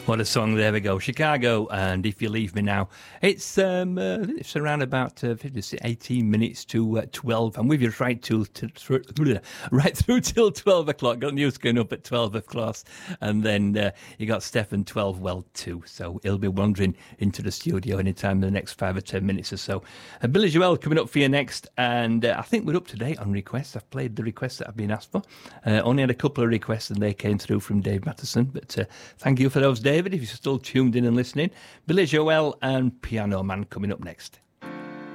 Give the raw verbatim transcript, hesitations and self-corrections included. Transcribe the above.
What a song. There we go. Chicago and If You Leave Me Now. It's um, uh, it's around about uh, eighteen minutes to uh, twelve. I'm with you right, to, to, to, right through till twelve o'clock. Got news going up at twelve, of course. And then uh, you got Stefan twelve, well, too. So he'll be wandering into the studio anytime in the next five or ten minutes or so. Uh, Billy Joel coming up for you next. And uh, I think we're up to date on requests. I've played the requests that I've been asked for. Uh, only had a couple of requests and they came through from Dave Matheson. But uh, thank you for those, Dave. David, if you're still tuned in and listening. Billy Joel and Piano Man coming up next.